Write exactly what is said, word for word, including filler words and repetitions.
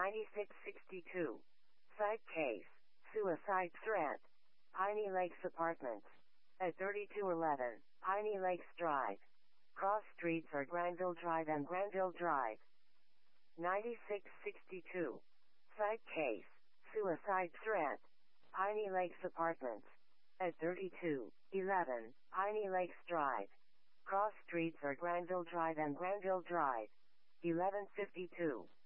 ninety-six sixty-two. Side case. Suicide threat. Piney Lakes Apartments. At thirty-two eleven, Piney Lakes Drive. Cross streets are Granville Drive and Granville Drive. ninety-six sixty-two. Side case. Suicide threat. Piney Lakes Apartments. At thirty-two eleven, Piney Lakes Drive. Cross streets are Granville Drive and Granville Drive. eleven fifty-two.